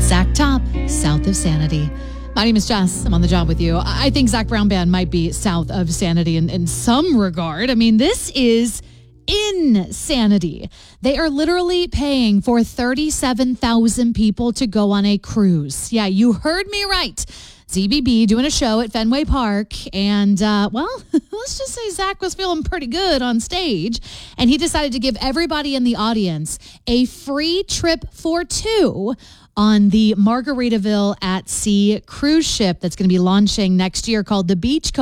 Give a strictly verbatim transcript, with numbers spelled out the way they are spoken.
It's Zach Top, south of sanity. My name is Jess. I'm on the job with you. I think Zach Brown Band might be south of sanity in, in some regard. I mean, this is insanity. They are literally paying for thirty-seven thousand people to go on a cruise. Yeah, you heard me right. Z B B doing a show at Fenway Park. And, uh, well, let's just say Zach was feeling pretty good on stage. And he decided to give everybody in the audience a free trip for two on the Margaritaville at Sea cruise ship that's going to be launching next year called the Beachcomber.